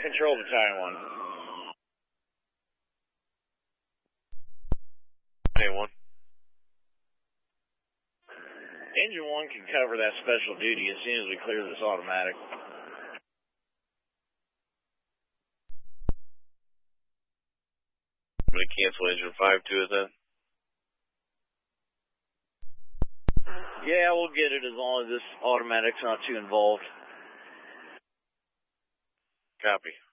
Control Battalion 1. Battalion 1. Engine 1 can cover that special duty as soon as we clear this automatic. I'm going to cancel engine 5 to it then. Yeah, we'll get it as long as this automatic's not too involved. Copy.